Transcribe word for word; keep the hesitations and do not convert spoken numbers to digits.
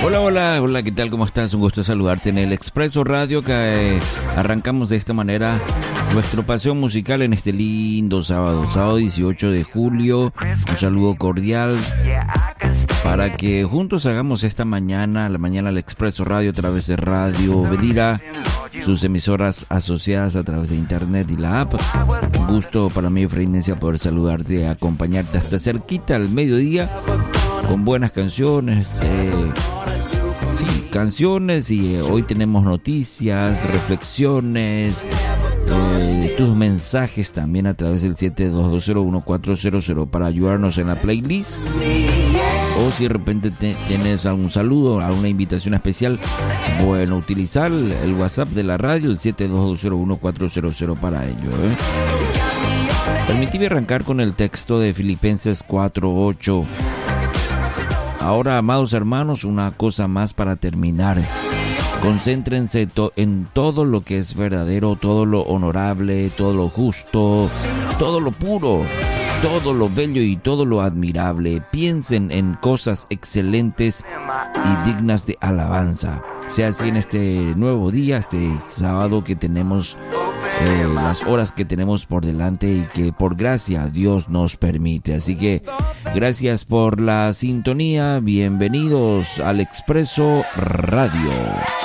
Hola, hola, hola, ¿qué tal? ¿Cómo estás? Un gusto saludarte en el Expreso Radio, que eh, arrancamos de esta manera nuestro paseo musical en este lindo sábado, sábado dieciocho de julio. Un saludo cordial para que juntos hagamos esta mañana, la mañana al Expreso Radio a través de Radio Bedira, sus emisoras asociadas a través de internet y la app. Un gusto para mí, Efraín Nencia, poder saludarte, acompañarte hasta cerquita al mediodía con buenas canciones, eh, sí, canciones y eh, hoy tenemos noticias, reflexiones, eh, tus mensajes también a través del siete dos dos cero uno cuatro cero cero para ayudarnos en la playlist. O si de repente te, tienes algún saludo, alguna invitación especial, bueno, utilizar el WhatsApp de la radio, el siete dos dos cero uno cuatro cero cero para ello, ¿eh? Permíteme arrancar con el texto de Filipenses cuatro ocho. Ahora, amados hermanos, una cosa más para terminar. Concéntrense to- en todo lo que es verdadero, todo lo honorable, todo lo justo, todo lo puro, todo lo bello y todo lo admirable. Piensen en cosas excelentes y dignas de alabanza. Sea así en este nuevo día, este sábado que tenemos, eh, las horas que tenemos por delante y que por gracia Dios nos permite. Así que gracias por la sintonía. Bienvenidos al Expreso Radio.